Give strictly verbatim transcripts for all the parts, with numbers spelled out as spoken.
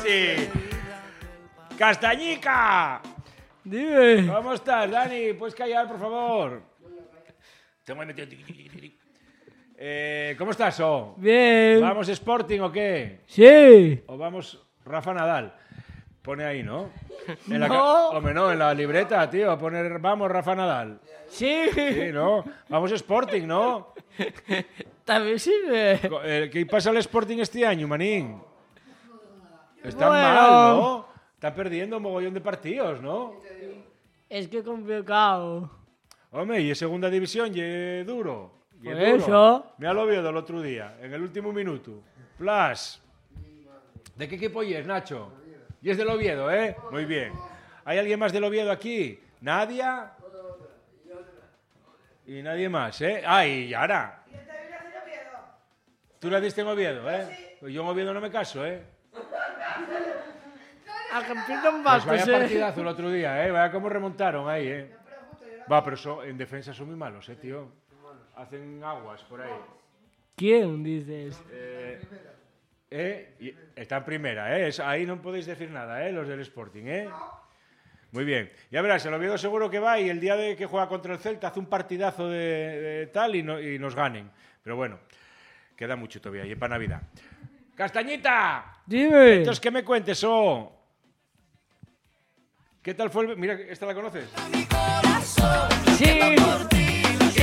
sí. ¡Castañica! Dime. ¿Cómo estás, Dani? ¿Puedes callar, por favor? Te voy a meter... Eh, ¿Cómo estás, O? Bien. ¿Vamos Sporting o qué? Sí. ¿O vamos Rafa Nadal? Pone ahí, ¿no? En la No. ca- Hombre, no, en la libreta, tío. A poner, vamos Rafa Nadal. Sí. Sí, ¿no? Vamos Sporting, ¿no? También sirve. Co- eh, ¿Qué pasa al Sporting este año, manín? Están Bueno. mal, ¿no? Están perdiendo un mogollón de partidos, ¿no? Es que complicado. Hombre, y en segunda división, y duro. Y Por duro. eso. Me lo vio del otro día, en el último minuto. Plus. ¿De qué equipo y es, Nacho? Y es del Oviedo, ¿eh? Muy bien. ¿Hay alguien más del Oviedo aquí? ¿Nadia? Y nadie más, ¿eh? Ah, y Yara. ¿Tú la diste en Oviedo, eh? Pues yo en Oviedo no me caso, ¿eh? A que empiezan Pues bastos, vaya eh. partidazo el otro día, ¿eh? Vaya cómo remontaron ahí, ¿eh? Va, pero eso, en defensa son muy malos, ¿eh, tío? Hacen aguas por ahí. ¿Quién dices? Eh, eh, y está en primera, ¿eh? Es- ahí no podéis decir nada, ¿eh? Los del Sporting, ¿eh? Muy bien. Ya verás, el Oviedo seguro que va y el día de que juega contra el Celta hace un partidazo de, de tal y, no- y nos ganen. Pero bueno, queda mucho todavía y es para Navidad. ¡Castañita! Dime. Entonces, ¿qué me cuentes, oh? ¿Qué tal fue el... Mira, ¿esta la conoces? Sí. Sí,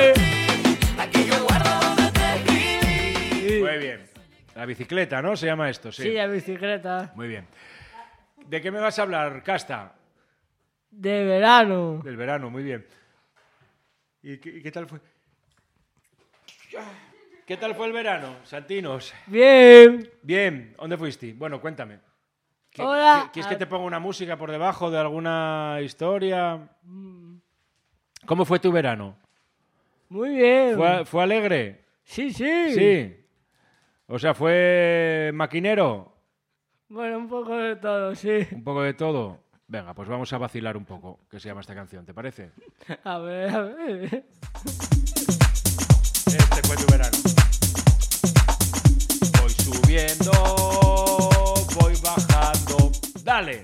sí. Muy bien. La bicicleta, ¿no? Se llama esto, sí. Sí, la bicicleta. Muy bien. ¿De qué me vas a hablar, Casta? De verano. Del verano, muy bien. ¿Y qué, y qué tal fue? ¿Qué tal fue el verano, Santinos? Bien. Bien, ¿dónde fuiste? Bueno, cuéntame. ¿Qué- Hola. qué- ¿Quieres que te ponga una música por debajo de alguna historia? ¿Cómo fue tu verano? Muy bien. ¿Fue, fue alegre? Sí, sí. Sí. O sea, ¿fue maquinero? Bueno, un poco de todo, sí. Un poco de todo. Venga, pues vamos a vacilar un poco, que se llama esta canción, ¿te parece? A ver, a ver. Este fue tu verano. Voy subiendo, voy bajando. Dale.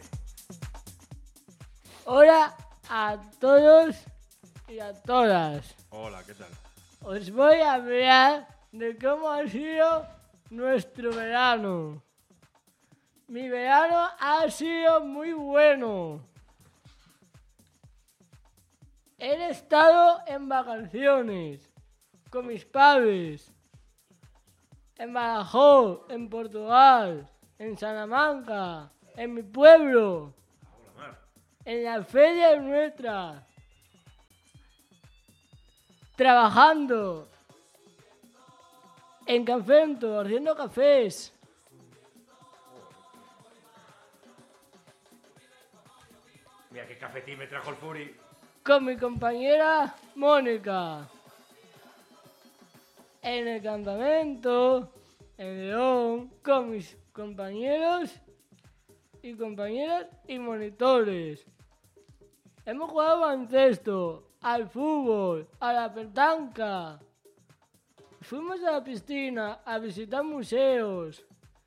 Hola a todos y a todas. Hola, ¿qué tal? Os voy a hablar de cómo ha sido nuestro verano. Mi verano ha sido muy bueno. He estado en vacaciones con mis padres. En Badajoz, en Portugal, en Salamanca, en mi pueblo, en la feria nuestra. Trabajando en Cafento, haciendo cafés. Mira qué cafetín me trajo el Furi. Con mi compañera Mónica. En el campamento, en León, con mis compañeros y compañeras y monitores. Hemos jugado al baloncesto, al fútbol, a la petanca. Fuimos a la piscina a visitar museos.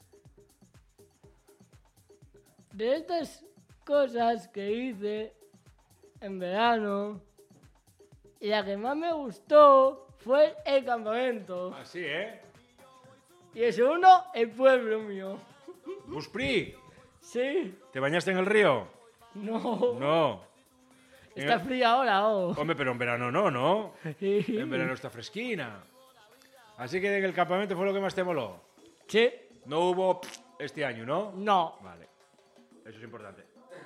De estas cosas que hice en verano, la que más me gustó fue el campamento. Así, ¿eh? Y el segundo, el pueblo mío. Buspri, Sí, ¿te bañaste en el río? no. No. Está fría ahora, oh. Hombre, pero en verano no, ¿no? Sí. En verano está fresquina. Así que en el campamento fue lo que más te moló. Sí. No hubo este año, ¿no? No. Vale. Eso es importante.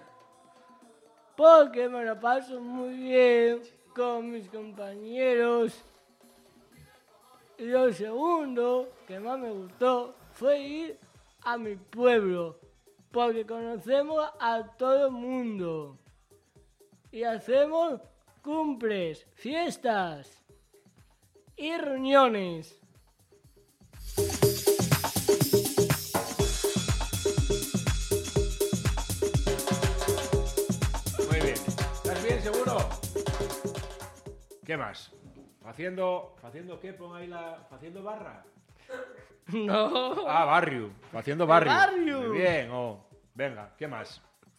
Porque me lo paso muy bien con mis compañeros. Y lo segundo que más me gustó fue ir a mi pueblo. Porque conocemos a todo el mundo. Y hacemos cumples, fiestas y reuniones. Muy bien. ¿Estás bien, seguro? ¿Qué más? Haciendo... ¿Haciendo qué? Pon ahí la... ¿Haciendo barra? No. Ah, barrio. Haciendo barrio. barrio. Muy bien. Oh. Venga, ¿qué más?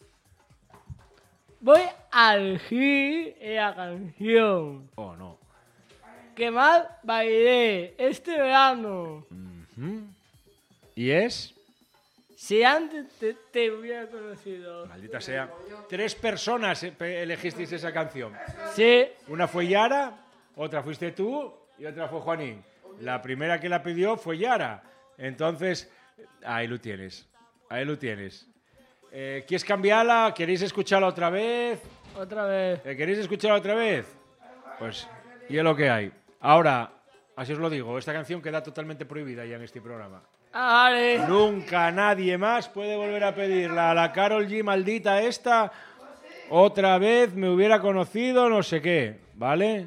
Voy a elegir la canción Oh, no. que más bailé este verano. Ujú. ¿Y es? Si antes te, te hubiera conocido. Maldita sea. Tres personas eh, pe- elegisteis esa canción. Sí, Una fue Yara, otra fuiste tú y otra fue Juanín. La primera que la pidió fue Yara. Entonces, ahí lo tienes. Ahí lo tienes. Eh, ¿Quieres cambiarla? ¿Queréis escucharla otra vez? otra vez. Eh, ¿Queréis escucharla otra vez? Pues, y es lo que hay. Ahora, así os lo digo, esta canción queda totalmente prohibida ya en este programa. Ah, vale. Nunca nadie más puede volver a pedirla. A la Karol G maldita esta, otra vez me hubiera conocido, no sé qué, ¿vale?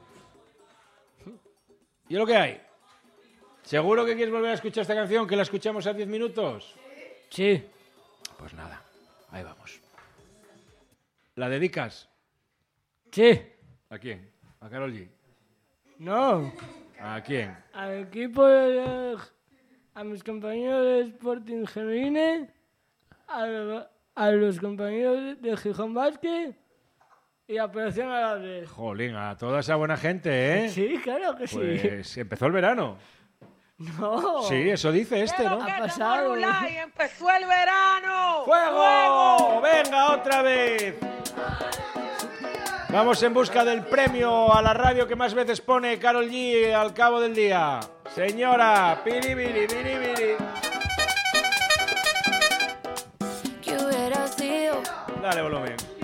¿Y es lo que hay? ¿Seguro que quieres volver a escuchar esta canción, que la escuchamos a diez minutos? Sí. Pues nada, ahí vamos. ¿La dedicas? Sí. ¿A quién? ¿A Karol G? No. ¿A quién? Al equipo de... A mis compañeros de Sporting Genuine, a, a los compañeros de Gijón Basket y a Operación Alavés. Jolín, a toda esa buena gente, ¿eh? Sí, claro que sí. Pues empezó el verano. No. Sí, eso dice este, ¿no? Ha pasado. Y empezó el verano. ¡Fuego! ¡Venga, otra vez! Vamos en busca del premio a la radio que más veces pone Karol G al cabo del día. Señora, piribiri, piribiri. ¿Qué hubiera sido? Dale volumen.